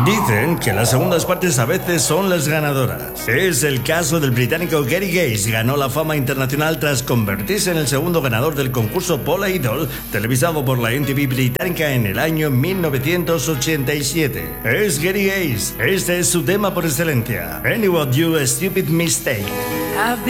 Dicen que las segundas partes a veces son las ganadoras. Es el caso del británico Gary Gaze. Ganó la fama internacional tras convertirse en el segundo ganador del concurso Pole Idol, televisado por la MTV británica en el año 1987. Es Gary Gaze. Este es su tema por excelencia. Anyone You a Stupid Mistake.